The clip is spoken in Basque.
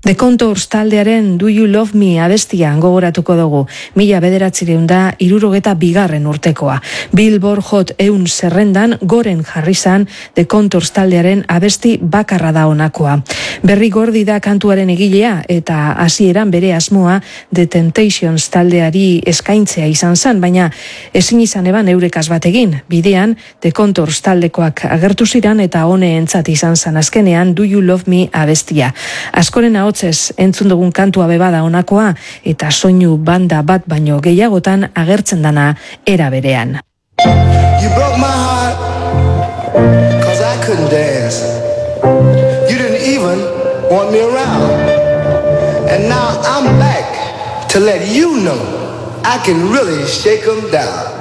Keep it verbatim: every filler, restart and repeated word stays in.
The Contours taldearen Do You Love Me abestia gogoratuko dugu. Mila bederatzireun da irurogeta bigarren urtekoa. Billboard Hot eun zerrendan goren jarri zan The Contours taldearen abesti bakarra da honakoa. Berri Gordi da kantuaren egilea eta hasieran bere asmoa The Temptations taldeari eskaintzea izan zen, baina ezin izan eban eurekaz bat egin. Bidean The Contours taldekoak agertu ziran eta honeentzat izan zen azkenean Do You Love Me abestia. Askoren ahotzez entzun dugun kantua bebada honakoa eta soinu banda bat baino gehiagotan agertzen dana era berean. You broke my heart cause I couldn't dance. You didn't even want me around. And now I'm back to let you know I can really shake them down.